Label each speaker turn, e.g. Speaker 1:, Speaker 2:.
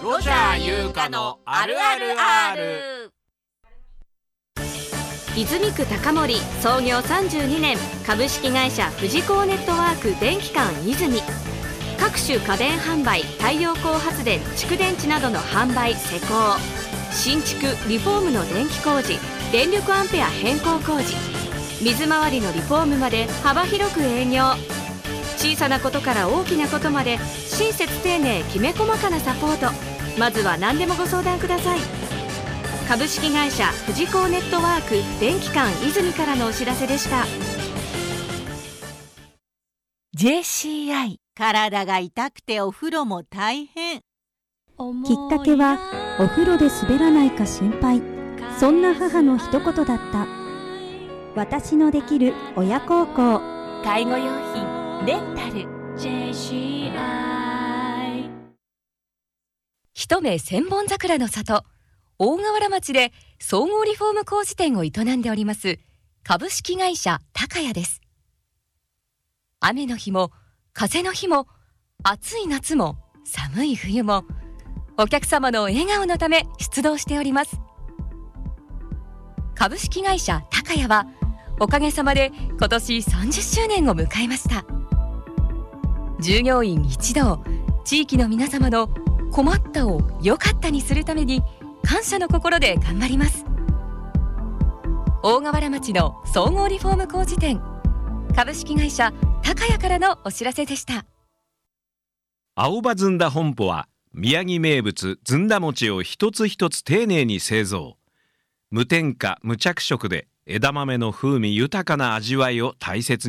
Speaker 1: ロジャー優香のあるある R。
Speaker 2: 泉区高森創業32年株式会社富士光ネットワーク電気館泉。各種家電販売、太陽光発電、蓄電池などの販売・施工、新築・リフォームの電気工事、電力アンペア変更工事、水回りのリフォームまで幅広く営業。小さなことから大きなことまで親切丁寧きめ細かなサポート。まずは何でもご相談ください。株式会社富士光ネットワーク電気館泉からのお知らせでした。
Speaker 3: JCI。 体が痛くてお風呂も大変。
Speaker 4: きっかけはお風呂で滑らないか心配、そんな母の一言だった。私のできる親孝行。
Speaker 3: 介護用品、レンタル。
Speaker 2: JCI。 一目千本桜の里、大河原町で総合リフォーム工事店を営んでおります株式会社高谷です。雨の日も風の日も暑い夏も寒い冬もお客様の笑顔のため出動しております。株式会社高谷はおかげさまで今年30周年を迎えました。従業員一同、地域の皆様の困ったを良かったにするために感謝の心で頑張ります。大河原町の総合リフォーム工事店、株式会社高谷からのお知らせでした。
Speaker 5: 青葉ずんだ本舗は宮城名物ずんだ餅を一つ一つ丁寧に製造。無添加無着色で枝豆の風味豊かな味わいを大切に